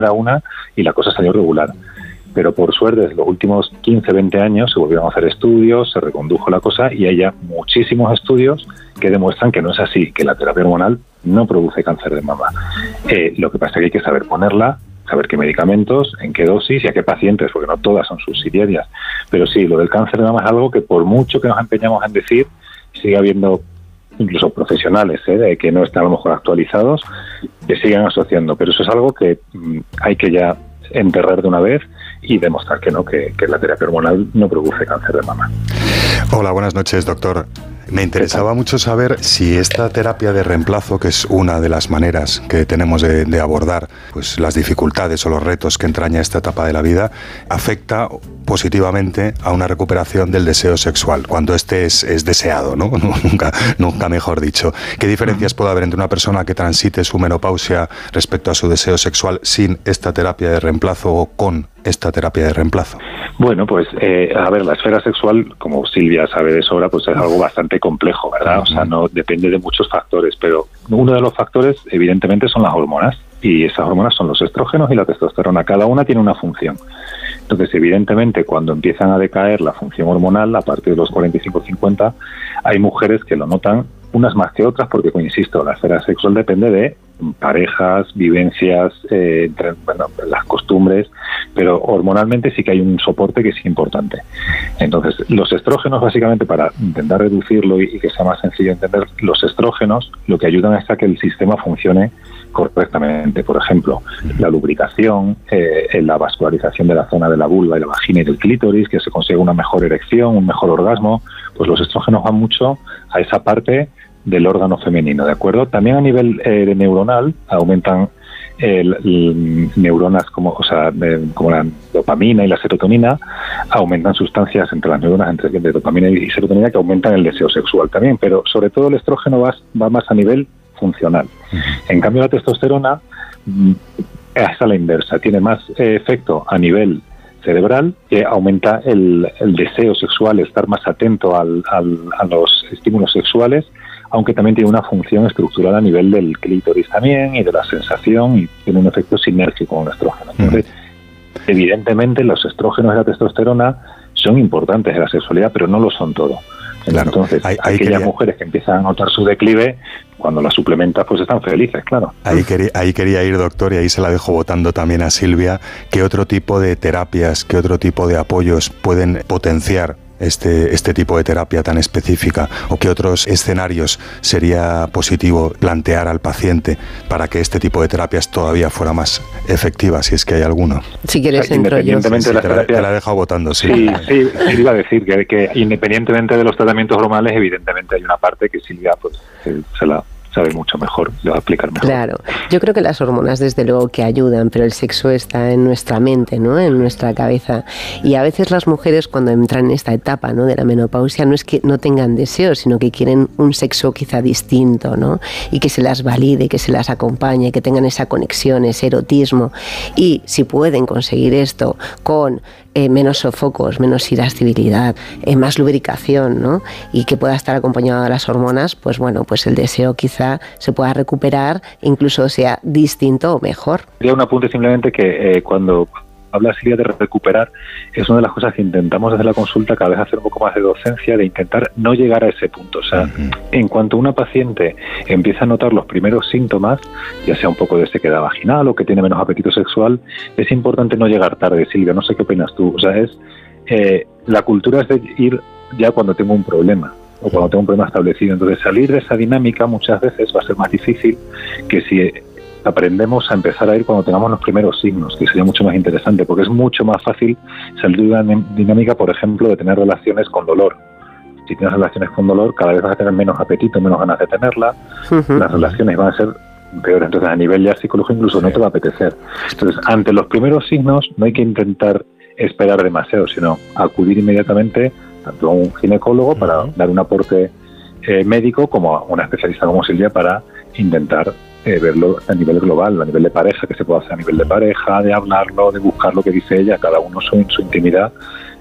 una y la cosa salió regular. Pero por suerte, desde los últimos 15, 20 años se volvieron a hacer estudios, se recondujo la cosa y hay ya muchísimos estudios que demuestran que no es así, que la terapia hormonal no produce cáncer de mama. Lo que pasa es que hay que saber ponerla, saber qué medicamentos, en qué dosis y a qué pacientes, porque no todas son subsidiarias. Pero sí, lo del cáncer de mama es algo que por mucho que nos empeñamos en decir, sigue habiendo incluso profesionales que no están a lo mejor actualizados, que sigan asociando. Pero eso es algo que hay que ya enterrar de una vez y demostrar que no, que la terapia hormonal no produce cáncer de mama. Hola, buenas noches, doctor. Me interesaba mucho saber si esta terapia de reemplazo, que es una de las maneras que tenemos de abordar pues las dificultades o los retos que entraña esta etapa de la vida, afecta positivamente a una recuperación del deseo sexual, cuando este es deseado, ¿no? Nunca mejor dicho. ¿Qué diferencias puede haber entre una persona que transite su menopausia respecto a su deseo sexual sin esta terapia de reemplazo o con esta terapia de reemplazo? Bueno, pues a ver, la esfera sexual, como Silvia sabe de sobra, pues es algo bastante complejo, ¿verdad? O sea, no depende de muchos factores, pero uno de los factores, evidentemente, son las hormonas, y esas hormonas son los estrógenos y la testosterona. Cada una tiene una función. Entonces, evidentemente, cuando empiezan a decaer la función hormonal, a partir de los 45-50, hay mujeres que lo notan, unas más que otras, porque, pues, insisto, la esfera sexual depende de parejas, vivencias, las costumbres, pero hormonalmente sí que hay un soporte que es importante. Entonces, los estrógenos, básicamente, para intentar reducirlo y que sea más sencillo entender, los estrógenos lo que ayudan es a que el sistema funcione correctamente. Por ejemplo, la lubricación, la vascularización de la zona de la vulva y la vagina y del clítoris, que se consiga una mejor erección, un mejor orgasmo, pues los estrógenos van mucho a esa parte del órgano femenino, ¿de acuerdo? También a nivel neuronal aumentan neuronas como la dopamina y la serotonina, aumentan sustancias entre las neuronas de dopamina y serotonina que aumentan el deseo sexual también, pero sobre todo el estrógeno va más a nivel funcional. En cambio, la testosterona es a la inversa, tiene más efecto a nivel cerebral, que aumenta el deseo sexual, estar más atento a los estímulos sexuales, aunque también tiene una función estructural a nivel del clítoris también y de la sensación, y tiene un efecto sinérgico con el estrógeno. Entonces, evidentemente los estrógenos y la testosterona son importantes en la sexualidad, pero no lo son todo. Claro, entonces, aquellas mujeres que empiezan a notar su declive, cuando la suplementas, pues están felices, claro. Ahí quería ir, doctor, y ahí se la dejo votando también a Silvia. ¿Qué otro tipo de terapias, qué otro tipo de apoyos pueden potenciar este tipo de terapia tan específica, o qué otros escenarios sería positivo plantear al paciente para que este tipo de terapias todavía fuera más efectiva, si es que hay alguno? Si quieres, entro yo. Independientemente de las terapias, te la he dejado votando. Sí, iba a decir que independientemente de los tratamientos hormonales, evidentemente hay una parte que Silvia pues se la sabe mucho mejor, le va a explicar mejor. Claro, yo creo que las hormonas desde luego que ayudan, pero el sexo está en nuestra mente, ¿no? En nuestra cabeza, y a veces las mujeres cuando entran en esta etapa, ¿no?, de la menopausia, no es que no tengan deseos, sino que quieren un sexo quizá distinto, ¿no?, y que se las valide, que se las acompañe, que tengan esa conexión, ese erotismo, y si pueden conseguir esto con menos sofocos, menos irascibilidad, más lubricación, ¿no?, y que pueda estar acompañado de las hormonas, pues bueno, pues el deseo quizá se pueda recuperar, incluso sea distinto o mejor. Quería un apunte simplemente que cuando habla Silvia de recuperar, es una de las cosas que intentamos desde la consulta cada vez hacer un poco más de docencia, de intentar no llegar a ese punto. O sea, en cuanto una paciente empieza a notar los primeros síntomas, ya sea un poco de sequedad vaginal o que tiene menos apetito sexual, es importante no llegar tarde. Silvia, no sé qué opinas tú. O sea, la cultura es de ir ya cuando tengo un problema o cuando tengo un problema establecido. Entonces, salir de esa dinámica muchas veces va a ser más difícil que si aprendemos a empezar a ir cuando tengamos los primeros signos, que sería mucho más interesante, porque es mucho más fácil salir de una dinámica, por ejemplo, de tener relaciones con dolor. Si tienes relaciones con dolor, cada vez vas a tener menos apetito, menos ganas de tenerla, las relaciones van a ser peores, entonces a nivel ya psicológico incluso no te va a apetecer. Entonces, ante los primeros signos no hay que intentar esperar demasiado, sino acudir inmediatamente tanto a un ginecólogo para dar un aporte médico, como a una especialista como Silvia para intentar verlo a nivel global, a nivel de pareja, que se puede hacer a nivel de pareja, de hablarlo, de buscar lo que dice ella, cada uno su intimidad,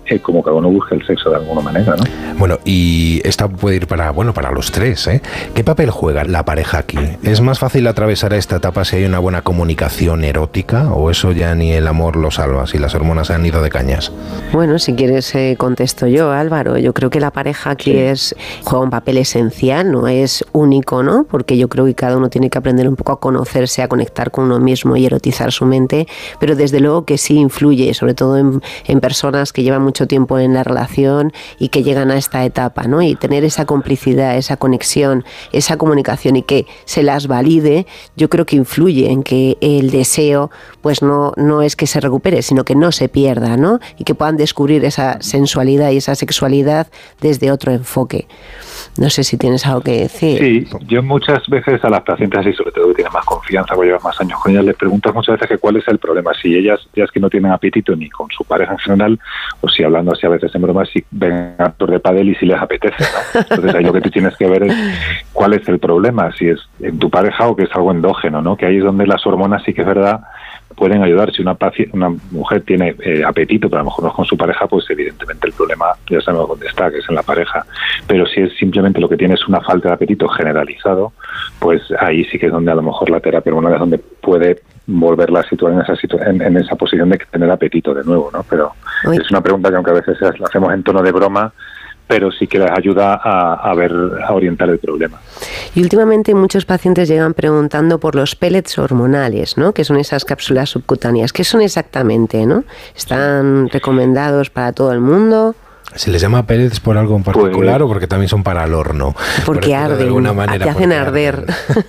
como cada uno busque el sexo de alguna manera, ¿no? Bueno, y esta puede ir para los tres, ¿eh? ¿Qué papel juega la pareja aquí? ¿Es más fácil atravesar esta etapa si hay una buena comunicación erótica, o eso ya ni el amor lo salva, si las hormonas se han ido de cañas? Bueno, si quieres contesto yo, Álvaro. Yo creo que la pareja aquí juega un papel esencial, no es único, ¿no? Porque yo creo que cada uno tiene que aprender un poco a conocerse, a conectar con uno mismo y erotizar su mente, pero desde luego que sí influye, sobre todo en personas que llevan mucho tiempo en la relación y que llegan a esta etapa, ¿no? Y tener esa complicidad, esa conexión, esa comunicación y que se las valide, yo creo que influye en que el deseo pues no es que se recupere, sino que no se pierda, ¿no? Y que puedan descubrir esa sensualidad y esa sexualidad desde otro enfoque. No sé si tienes algo que decir. Sí, yo muchas veces a las pacientes así, sobre todo que tienen más confianza, que llevan más años con ellas, les pregunto muchas veces que cuál es el problema, si ellas es que no tienen apetito ni con su pareja en general, o si hablando así a veces en broma, si ven actor de pádel y si les apetece, ¿no? Entonces ahí lo que tú tienes que ver es cuál es el problema, si es en tu pareja o que es algo endógeno, ¿no? Que ahí es donde las hormonas sí que es verdad pueden ayudar. Si una mujer tiene apetito, pero a lo mejor no es con su pareja, pues evidentemente el problema ya sabemos dónde está, que es en la pareja. Pero si es simplemente lo que tiene es una falta de apetito generalizado, pues ahí sí que es donde a lo mejor la terapia hormonal es donde puede volverla a situar en esa posición de tener apetito de nuevo, ¿no? Pero es una pregunta que aunque a veces la hacemos en tono de broma, pero sí que les ayuda a orientar el problema. Y últimamente muchos pacientes llegan preguntando por los pellets hormonales, ¿no? Que son esas cápsulas subcutáneas. ¿Qué son exactamente, no? ¿Están recomendados para todo el mundo? ¿Se les llama pellets por algo en particular o porque también son para el horno? Porque arden, de alguna manera, te hacen arder.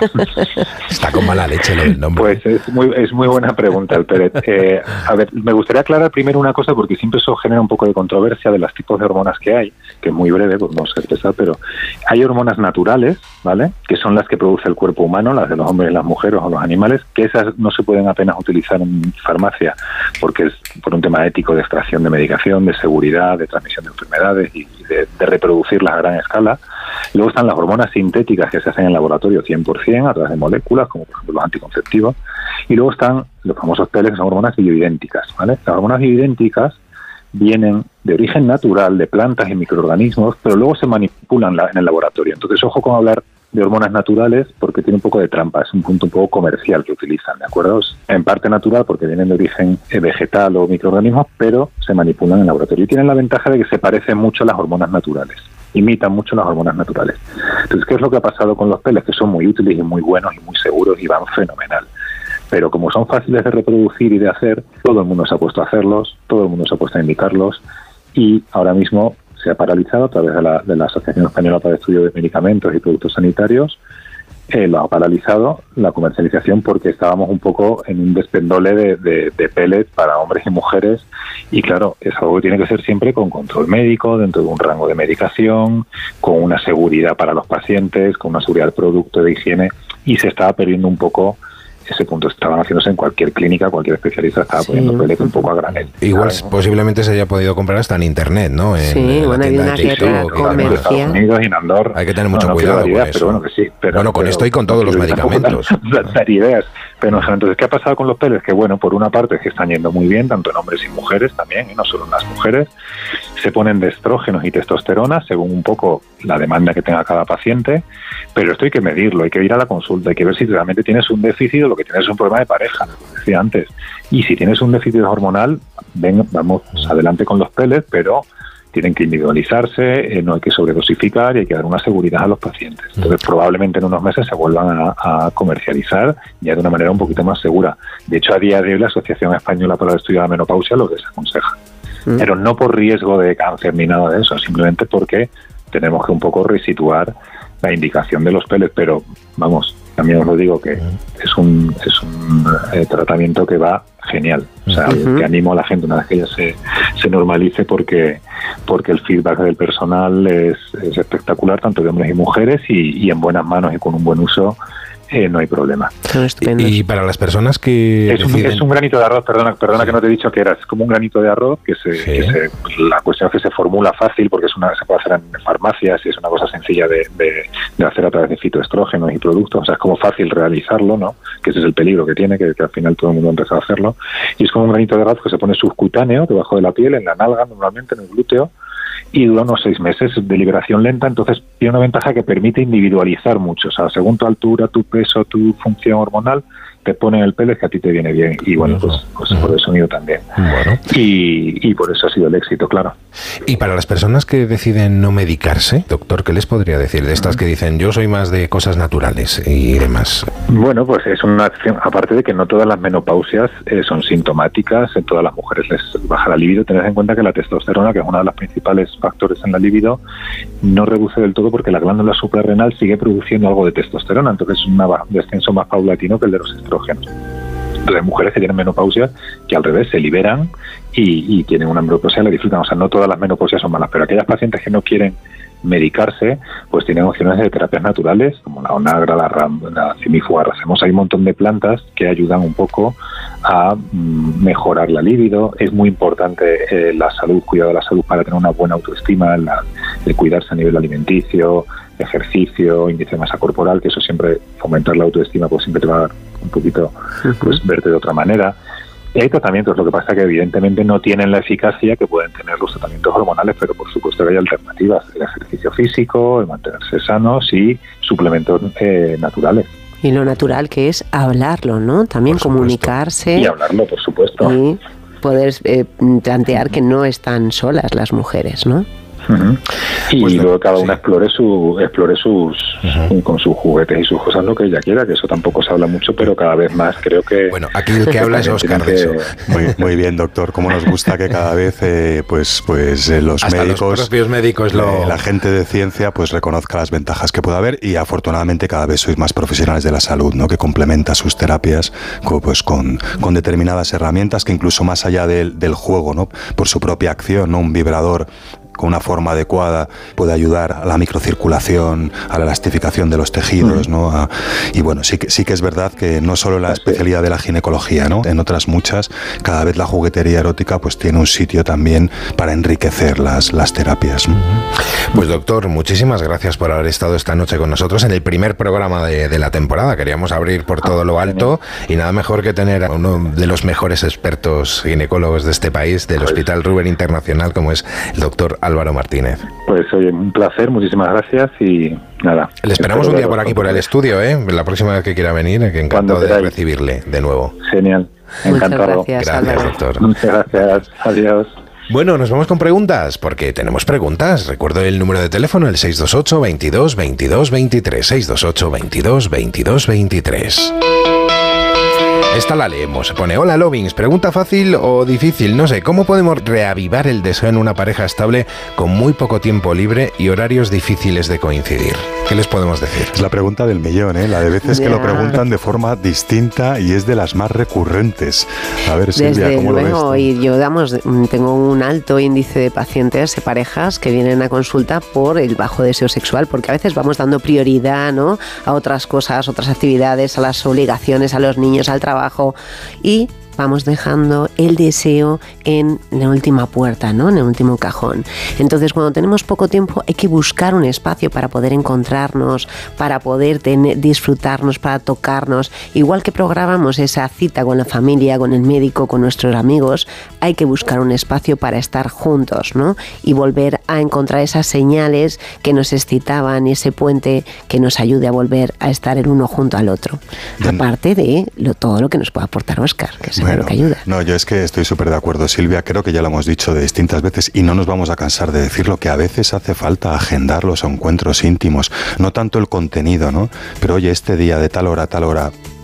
Está con mala leche lo del nombre. Pues es muy buena pregunta el pellet. A ver, me gustaría aclarar primero una cosa, porque siempre eso genera un poco de controversia de los tipos de hormonas que hay, que es muy breve, pues no sé expresar, pero hay hormonas naturales, ¿vale? Que son las que produce el cuerpo humano, las de los hombres, las mujeres o los animales, que esas no se pueden apenas utilizar en farmacia, porque es por un tema ético de extracción de medicación, de seguridad, de transmisión de enfermedades y de reproducirlas a gran escala. Luego están las hormonas sintéticas que se hacen en laboratorio 100% a través de moléculas, como por ejemplo los anticonceptivos, y luego están los famosos pellets, que son hormonas bioidénticas, ¿vale? Las hormonas bioidénticas vienen de origen natural de plantas y microorganismos, pero luego se manipulan en el laboratorio. Entonces, ojo con hablar de hormonas naturales, porque tiene un poco de trampa, es un punto un poco comercial que utilizan, ¿de acuerdo? En parte natural porque vienen de origen vegetal o microorganismos, pero se manipulan en el laboratorio. Y tienen la ventaja de que se parecen mucho a las hormonas naturales, imitan mucho las hormonas naturales. Entonces, ¿qué es lo que ha pasado con los pellets? Que son muy útiles y muy buenos y muy seguros y van fenomenal. Pero como son fáciles de reproducir y de hacer, todo el mundo se ha puesto a hacerlos, todo el mundo se ha puesto a indicarlos, y ahora mismo se ha paralizado a través de la Asociación Española para el Estudio de Medicamentos y Productos Sanitarios. Lo ha paralizado la comercialización porque estábamos un poco en un despendole de pellets para hombres y mujeres, y claro, es algo que tiene que ser siempre con control médico, dentro de un rango de medicación, con una seguridad para los pacientes, con una seguridad del producto, de higiene, y se estaba perdiendo un poco ese punto. Estaban haciéndose en cualquier clínica, cualquier especialista estaba poniendo pellets un poco a granel. Igual posiblemente se haya podido comprar hasta en internet, ¿no? Bueno, hay una guerra comercial. Estados Unidos y en Andorra. Hay que tener mucho cuidado con eso. Pero bueno, que sí. Pero con esto y con todos los medicamentos. Dar ideas. Pero entonces, ¿qué ha pasado con los pellets? Que bueno, por una parte es que están yendo muy bien, tanto en hombres y mujeres también, y no solo en las mujeres. Se ponen de estrógenos y testosterona según un poco la demanda que tenga cada paciente, pero esto hay que medirlo, hay que ir a la consulta, hay que ver si realmente tienes un déficit o lo que tienes es un problema de pareja, como decía antes. Y si tienes un déficit hormonal, vamos adelante con los pellets, pero tienen que individualizarse, no hay que sobredosificar y hay que dar una seguridad a los pacientes. Entonces probablemente en unos meses se vuelvan a comercializar ya de una manera un poquito más segura. De hecho, a día de hoy la Asociación Española para el Estudio de la Menopausia lo desaconseja. Pero no por riesgo de cáncer ni nada de eso, simplemente porque tenemos que un poco resituar la indicación de los pellets, pero vamos, también os lo digo que es un tratamiento que va genial. O sea, que animo a la gente una vez que ya se normalice, porque el feedback del personal es espectacular, tanto de hombres y mujeres, y en buenas manos y con un buen uso no hay problema. Y para las personas que es un granito de arroz, perdona que no te he dicho que era, es como un granito de arroz la cuestión es que se formula fácil porque se puede hacer en farmacias y es una cosa sencilla de hacer a través de fitoestrógenos y productos, o sea, es como fácil realizarlo, ¿no? Que ese es el peligro que tiene, que al final todo el mundo ha empezado a hacerlo, y es como un granito de arroz que se pone subcutáneo debajo de la piel, en la nalga normalmente, en el glúteo, y dura unos 6 meses de liberación lenta. Entonces tiene una ventaja que permite individualizar mucho, o sea, según tu altura, tu peso, tu función hormonal, te ponen el pelo que a ti te viene bien, y bueno, pues por el sonido también. Bueno. Y por eso ha sido el éxito, claro. Y para las personas que deciden no medicarse, doctor, ¿qué les podría decir de estas que dicen yo soy más de cosas naturales y demás? Bueno, pues es una acción, aparte de que no todas las menopausias son sintomáticas, en todas las mujeres les baja la libido. Tened en cuenta que la testosterona, que es uno de los principales factores en la libido, no reduce del todo porque la glándula suprarrenal sigue produciendo algo de testosterona, entonces es un descenso más paulatino que el de los estrógenos. Entonces hay mujeres que tienen menopausia que al revés se liberan y tienen una menopausia y la disfrutan. O sea, no todas las menopausias son malas, pero aquellas pacientes que no quieren medicarse, pues tienen opciones de terapias naturales como la onagra, la cimífuga racemosa. Hay un montón de plantas que ayudan un poco a mejorar la libido. Es muy importante la salud, cuidado de la salud para tener una buena autoestima, el cuidarse a nivel alimenticio, ejercicio, índice de masa corporal, que eso siempre, fomentar la autoestima, pues siempre te va a dar un poquito, pues verte de otra manera. Y hay tratamientos, lo que pasa que evidentemente no tienen la eficacia que pueden tener los tratamientos hormonales, pero por supuesto que hay alternativas, el ejercicio físico, el mantenerse sanos y suplementos naturales. Y lo natural que es hablarlo, ¿no? También comunicarse. Y hablarlo, por supuesto. Y poder plantear que no están solas las mujeres, ¿no? Y pues luego cada una explore sus con sus juguetes y sus cosas lo que ella quiera, que eso tampoco se habla mucho, pero cada vez más creo que... Bueno, aquí el que habla es Óscar de eso. Muy bien, doctor, como nos gusta que cada vez pues los hasta médicos, los propios médicos la gente de ciencia pues reconozca las ventajas que puede haber, y afortunadamente cada vez sois más profesionales de la salud, ¿no? Que complementa sus terapias con determinadas herramientas que incluso más allá del juego, ¿no? Por su propia acción, ¿no? Un vibrador con una forma adecuada puede ayudar a la microcirculación, a la elastificación de los tejidos, ¿no? Y bueno, sí que es verdad que no solo en la especialidad de la ginecología, ¿no? En otras muchas, cada vez la juguetería erótica pues tiene un sitio también para enriquecer las terapias, ¿no? Pues doctor, muchísimas gracias por haber estado esta noche con nosotros en el primer programa de la temporada. Queríamos abrir por todo lo alto y nada mejor que tener a uno de los mejores expertos ginecólogos de este país, del Hospital Ruber Internacional, como es el doctor Álvaro Martínez. Pues oye, un placer, muchísimas gracias y nada. Le esperamos un día por aquí, por el estudio, la próxima vez que quiera venir, que encantado de recibirle de nuevo. Genial, encantado. Gracias, doctor. Muchas gracias, adiós. Bueno, nos vamos con preguntas, porque tenemos preguntas. Recuerdo el número de teléfono, el 628 22 22 23, 628 22 22 23. Esta la leemos. Pone: hola Lovings, pregunta fácil o difícil, no sé, ¿cómo podemos reavivar el deseo en una pareja estable con muy poco tiempo libre y horarios difíciles de coincidir? ¿Qué les podemos decir? Es la pregunta del millón, la de veces que lo preguntan de forma distinta y es de las más recurrentes. A ver, Silvia, ¿cómo lo ves tú? Y yo tengo un alto índice de pacientes, de parejas que vienen a consulta por el bajo deseo sexual, porque a veces vamos dando prioridad, ¿no?, a otras cosas, otras actividades, a las obligaciones, a los niños, al trabajo, y vamos dejando el deseo en la última puerta, ¿no?, en el último cajón. Entonces, cuando tenemos poco tiempo, hay que buscar un espacio para poder encontrarnos, para poder disfrutarnos, para tocarnos. Igual que programamos esa cita con la familia, con el médico, con nuestros amigos, hay que buscar un espacio para estar juntos, ¿no?, y volver a encontrar esas señales que nos excitaban y ese puente que nos ayude a volver a estar el uno junto al otro. Aparte de todo lo que nos puede aportar Óscar, que es que ayuda. No, yo es que estoy súper de acuerdo, Silvia. Creo que ya lo hemos dicho de distintas veces y no nos vamos a cansar de decirlo, que a veces hace falta agendar los encuentros íntimos, no tanto el contenido, ¿no? Pero oye, este día de tal hora a tal hora,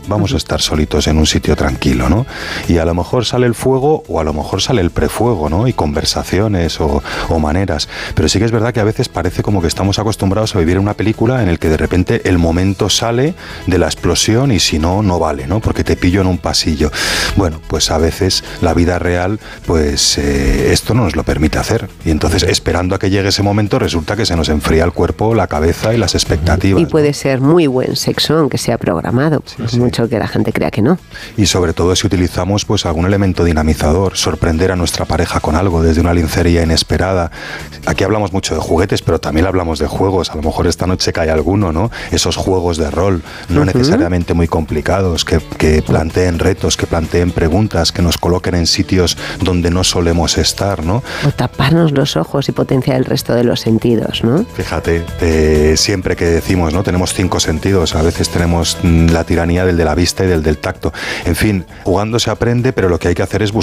vamos a estar solitos en un sitio tranquilo, ¿no? Y a lo mejor sale el fuego o a lo mejor sale el prefuego, ¿no? Y conversaciones o maneras. Pero sí que es verdad que a veces parece como que estamos acostumbrados a vivir en una película en el que de repente el momento sale de la explosión y si no, no vale, ¿no? Porque te pillo en un pasillo. Bueno, pues a veces la vida real, pues esto no nos lo permite hacer. Y entonces, esperando a que llegue ese momento, resulta que se nos enfría el cuerpo, la cabeza y las expectativas. Y puede ser muy buen sexo, aunque sea programado, por mucho que la gente crea que no. Y sobre todo si utilizamos pues algún elemento dinamizador, sorprender a nuestra pareja con algo desde una lencería inesperada. Aquí hablamos mucho de juguetes, pero también hablamos de juegos. A lo mejor esta noche cae alguno, ¿no? Esos juegos de rol, no necesariamente muy complicados, que planteen retos, que planteen preguntas, que nos coloquen en sitios donde no solemos estar, ¿no? O taparnos los ojos y potenciar el resto de los sentidos, ¿no? Fíjate, siempre que decimos, ¿no? Tenemos 5 sentidos, a veces tenemos la tiranía del de la vista y del tacto. En fin, jugando se aprende, pero lo que hay que hacer es